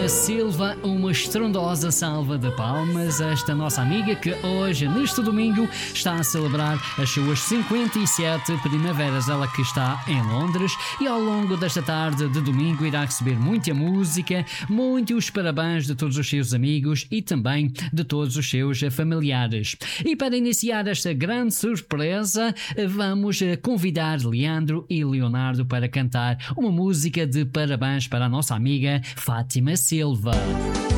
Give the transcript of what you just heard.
Silva, uma estrondosa salva de palmas a esta nossa amiga que hoje, neste domingo, está a celebrar as suas 57 primaveras. Ela que está em Londres e ao longo desta tarde de domingo irá receber muita música, muitos parabéns de todos os seus amigos e também de todos os seus familiares. E para iniciar esta grande surpresa, vamos convidar Leandro e Leonardo para cantar uma música de parabéns para a nossa amiga Fátima Silva.